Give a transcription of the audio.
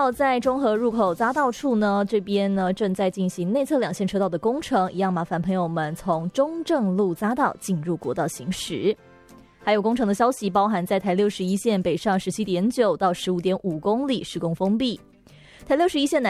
到在中和入口匝道处呢，这边呢正在进行内侧两线车道的工程，一样麻烦朋友们从中正路匝道进入国道行驶。还有工程的消息，包含在台61线北上17.9到15.5公里施工封闭，台61线